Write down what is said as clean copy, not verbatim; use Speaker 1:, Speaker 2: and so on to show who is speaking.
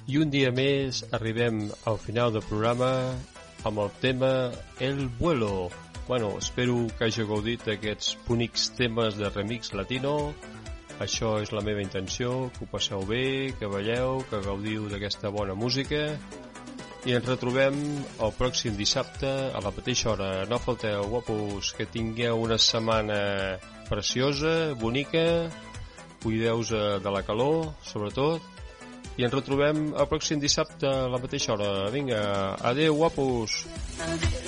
Speaker 1: I un dia més arribem al final del programa amb el tema El Vuelo. Bueno, espero que hagi gaudit d'aquests bonics temes de remix latino. Això és la meva intenció, que ho passeu bé, que balleu, que gaudiu d'aquesta bona música. I ens retrobem el pròxim dissabte a la mateixa hora. No falteu, guapos, que tingueu una setmana preciosa, bonica. Cuideu-vos de la calor, sobretot. I ens retrobem el pròxim dissabte a la mateixa hora. Vinga, adeu, guapos.